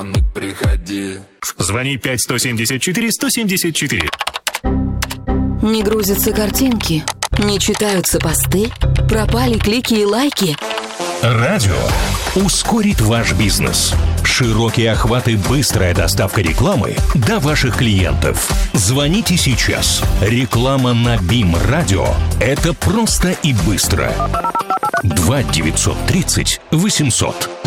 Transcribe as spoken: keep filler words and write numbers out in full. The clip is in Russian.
Приходи. Звони пять сто семьдесят четыре сто семьдесят четыре. Не грузятся картинки, не читаются посты, пропали клики и лайки. Радио ускорит ваш бизнес. Широкие охваты, быстрая доставка рекламы до ваших клиентов. Звоните сейчас. Реклама на БИМ Радио – это просто и быстро. два девятьсот тридцать восемьсот.